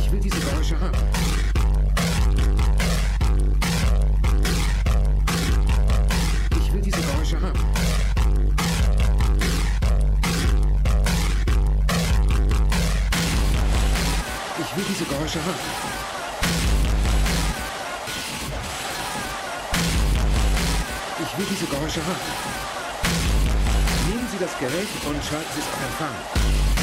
Ich will diese Geräusche haben. Ich will diese Geräusche haben. Ich will diese Geräusche haben. Ich will diese Geräusche haben. Nehmen Sie das Gerät und schalten Sie es auf Empfang.